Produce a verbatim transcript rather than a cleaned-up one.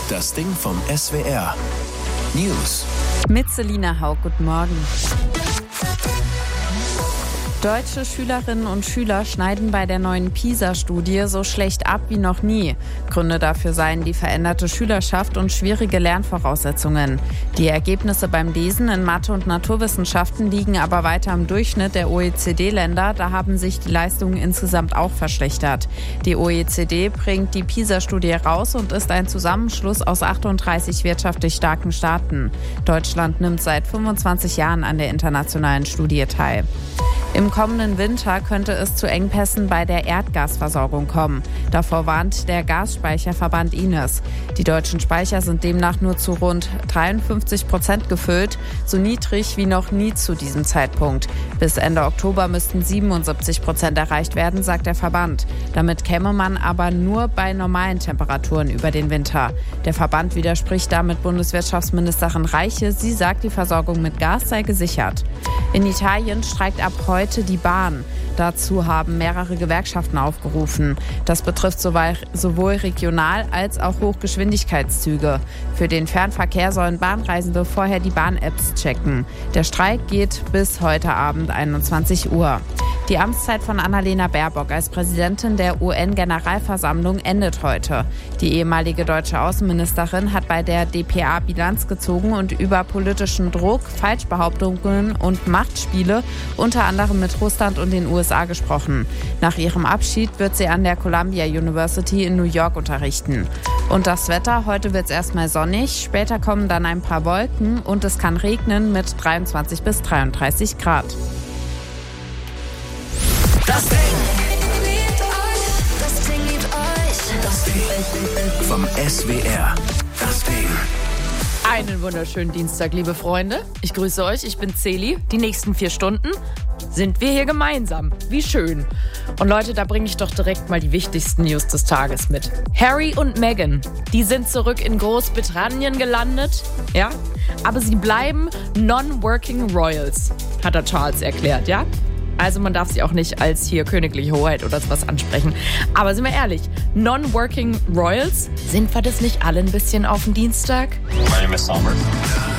Das Ding vom S W R. News. Mit Selina Haug, guten Morgen. Deutsche Schülerinnen und Schüler schneiden bei der neuen PISA-Studie so schlecht ab wie noch nie. Gründe dafür seien die veränderte Schülerschaft und schwierige Lernvoraussetzungen. Die Ergebnisse beim Lesen in Mathe und Naturwissenschaften liegen aber weiter im Durchschnitt der O E C D-Länder. Da haben sich die Leistungen insgesamt auch verschlechtert. Die O E C D bringt die PISA-Studie raus und ist ein Zusammenschluss aus achtunddreißig wirtschaftlich starken Staaten. Deutschland nimmt seit fünfundzwanzig Jahren an der internationalen Studie teil. Im kommenden Winter könnte es zu Engpässen bei der Erdgasversorgung kommen. Davor warnt der Gasspeicherverband I N E S. Die deutschen Speicher sind demnach nur zu rund dreiundfünfzig Prozent gefüllt, so niedrig wie noch nie zu diesem Zeitpunkt. Bis Ende Oktober müssten siebenundsiebzig Prozent erreicht werden, sagt der Verband. Damit käme man aber nur bei normalen Temperaturen über den Winter. Der Verband widerspricht damit Bundeswirtschaftsministerin Reiche. Sie sagt, die Versorgung mit Gas sei gesichert. In Italien streikt ab heute die Bahn. Dazu haben mehrere Gewerkschaften aufgerufen. Das betrifft sowohl regional als auch Hochgeschwindigkeitszüge. Für den Fernverkehr sollen Bahnreisende vorher die Bahn-Apps checken. Der Streik geht bis heute Abend einundzwanzig Uhr. Die Amtszeit von Annalena Baerbock als Präsidentin der U N-Generalversammlung endet heute. Die ehemalige deutsche Außenministerin hat bei der D P A Bilanz gezogen und über politischen Druck, Falschbehauptungen und Machtspiele unter anderem mit Russland und den U S A gesprochen. Nach ihrem Abschied wird sie an der Columbia University in New York unterrichten. Und das Wetter, heute wird es erstmal sonnig, später kommen dann ein paar Wolken und es kann regnen mit dreiundzwanzig bis dreiunddreißig Grad. Das Ding. Das Ding liebt euch. Das Ding vom S W R. Das Ding. Einen wunderschönen Dienstag, liebe Freunde. Ich grüße euch, ich bin Celi. Die nächsten vier Stunden sind wir hier gemeinsam. Wie schön. Und Leute, da bringe ich doch direkt mal die wichtigsten News des Tages mit. Harry und Meghan, die sind zurück in Großbritannien gelandet. Ja, aber sie bleiben Non-Working Royals, hat der Charles erklärt, ja? Also man darf sie auch nicht als hier königliche Hoheit oder sowas ansprechen. Aber sind wir ehrlich, Non-Working Royals, sind wir das nicht alle ein bisschen auf den Dienstag? My name is Somers.